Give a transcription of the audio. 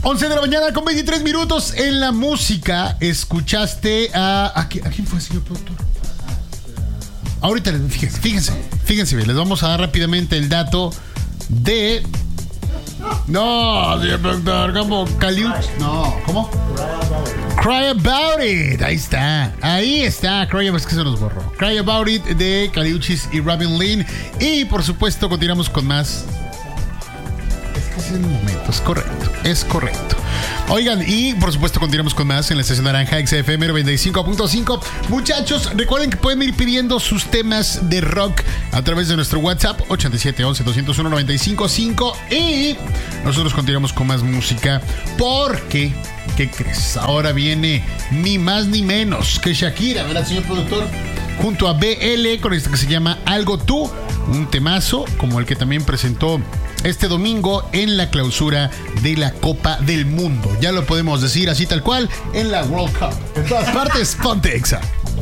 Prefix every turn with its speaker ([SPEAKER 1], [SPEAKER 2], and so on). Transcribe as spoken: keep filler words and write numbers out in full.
[SPEAKER 1] once de la mañana con veintitrés minutos en la música. Escuchaste a... ¿A, ¿a quién fue, señor productor? Ahorita, fíjense, fíjense, fíjense bien. Les vamos a dar rápidamente el dato de... No, señor productor, ¿cómo? Caliuchis. No, ¿cómo? Cry About It. Ahí está. Ahí está. Cry About It, que se nos borró. Cry About It de Caliuchis y Robin Lin. Y por supuesto, continuamos con más. Es que es el momento. Es correcto. Es correcto. Oigan, y por supuesto continuamos con más en la estación Naranja X F M noventa y cinco punto cinco. Muchachos, recuerden que pueden ir pidiendo sus temas de rock a través de nuestro WhatsApp ochenta y siete, once, doscientos uno, noventa y cinco cinco. Y nosotros continuamos con más música porque, ¿qué crees? Ahora viene ni más ni menos que Shakira, ¿verdad, señor productor? Junto a B L con esto que se llama Algo Tú, un temazo como el que también presentó este domingo en la clausura de la Copa del Mundo. Ya lo podemos decir así tal cual en la World Cup. En todas partes, ponte Exa.